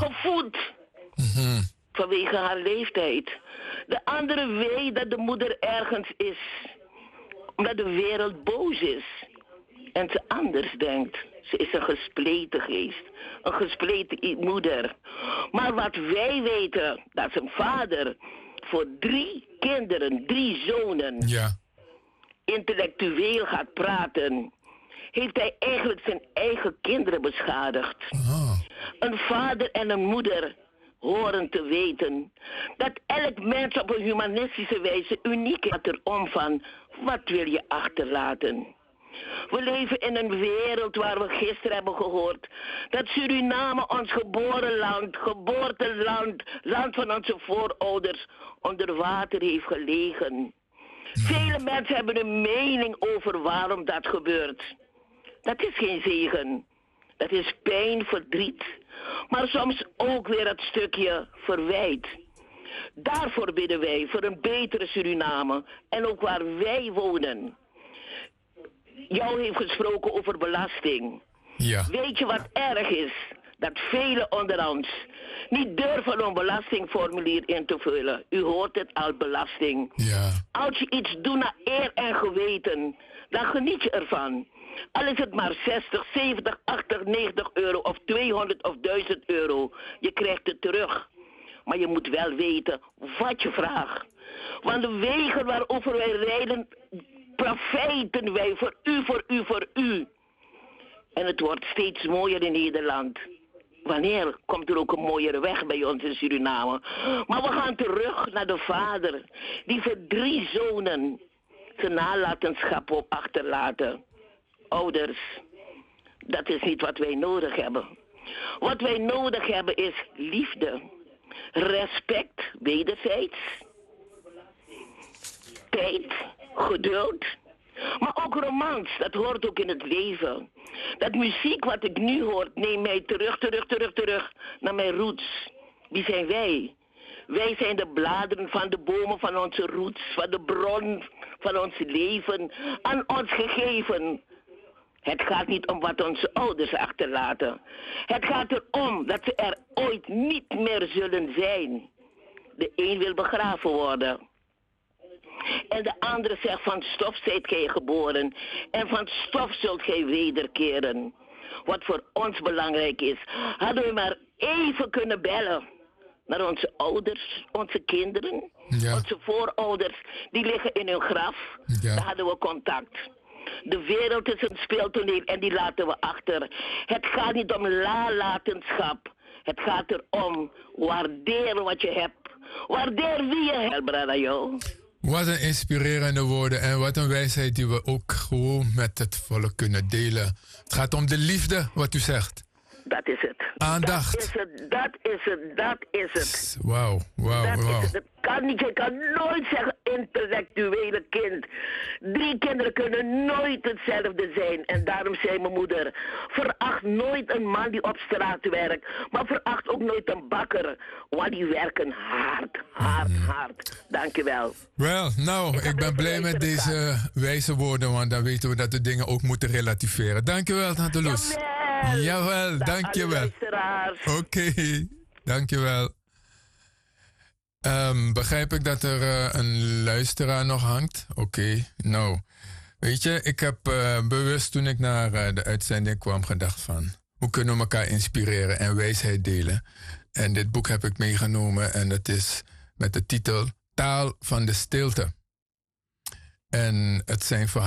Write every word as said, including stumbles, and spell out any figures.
gevoed. Mm-hmm. Vanwege haar leeftijd. De andere weet dat de moeder ergens is. Omdat de wereld boos is. En ze anders denkt. Ze is een gespleten geest. Een gespleten moeder. Maar wat wij weten, dat zijn vader voor drie kinderen, drie zonen, ja. intellectueel gaat praten, heeft hij eigenlijk zijn eigen kinderen beschadigd. Oh. Een vader en een moeder horen te weten dat elk mens op een humanistische wijze uniek gaat erom van, wat wil je achterlaten? We leven in een wereld waar we gisteren hebben gehoord dat Suriname, ons geboren land, geboorteland, land van onze voorouders, onder water heeft gelegen. Vele mensen hebben een mening over waarom dat gebeurt. Dat is geen zegen. Dat is pijn, verdriet, maar soms ook weer het stukje verwijt. Daarvoor bidden wij voor een betere Suriname en ook waar wij wonen. Jou heeft gesproken over belasting. Ja. Weet je wat erg is? Dat velen onder ons niet durven om belastingformulier in te vullen. U hoort het al, belasting. Ja. Als je iets doet naar eer en geweten, dan geniet je ervan. Al is het maar zestig, zeventig, achtig, negentig euro of tweehonderd of duizend euro. Je krijgt het terug. Maar je moet wel weten wat je vraagt. Want de wegen waarover wij rijden, profijten wij voor u, voor u, voor u. En het wordt steeds mooier in Nederland. Wanneer komt er ook een mooiere weg bij ons in Suriname? Maar we gaan terug naar de vader, die voor drie zonen zijn nalatenschap op achterlaten. Ouders, dat is niet wat wij nodig hebben. Wat wij nodig hebben is liefde, respect, wederzijds, tijd, geduld, maar ook romans, dat hoort ook in het leven. Dat muziek wat ik nu hoor, neemt mij terug, terug, terug, terug naar mijn roots. Wie zijn wij? Wij zijn de bladeren van de bomen van onze roots, van de bron van ons leven, aan ons gegeven. Het gaat niet om wat onze ouders achterlaten. Het gaat erom dat ze er ooit niet meer zullen zijn. De een wil begraven worden. En de andere zegt, van stof zijt gij geboren. En van stof zult gij wederkeren. Wat voor ons belangrijk is, hadden we maar even kunnen bellen naar onze ouders, onze kinderen, ja. Onze voorouders, die liggen in hun graf. Ja. Daar hadden we contact. De wereld is een speeltoneel en die laten we achter. Het gaat niet om nalatenschap. Het gaat erom, waardeer wat je hebt. Waardeer wie je hebt, Bradayo. Wat een inspirerende woorden en wat een wijsheid die we ook gewoon met het volk kunnen delen. Het gaat om de liefde, wat u zegt. Dat is het. Aandacht. Dat is het, dat is het, dat is het. Wauw, wauw, wauw. Dat kan niet, je kan nooit zeggen intellectuele kind. Drie kinderen kunnen nooit hetzelfde zijn. En daarom zei mijn moeder, veracht nooit een man die op straat werkt. Maar veracht ook nooit een bakker. Want die werken hard, hard, mm. hard. Dankjewel. Wel, nou, ik, ik ben blij met deze wijze woorden. Want dan weten we dat de dingen ook moeten relativeren. Dankjewel, Tante Loes. Jawel, Jawel dankjewel. Oké, okay, dankjewel. Um, begrijp ik dat er uh, een luisteraar nog hangt? Oké, okay, nou. Weet je, ik heb uh, bewust toen ik naar uh, de uitzending kwam gedacht van, hoe kunnen we elkaar inspireren en wijsheid delen? En dit boek heb ik meegenomen en dat is met de titel Taal van de Stilte. En het zijn verhalen